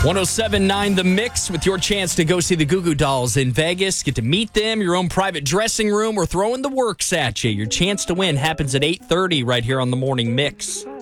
107.9 The Mix with your chance to go see the Goo Goo Dolls in Vegas. Get to meet them, your own private dressing room. We're throwing the works at you. Your chance to win happens at 8:30 right here on the Morning Mix.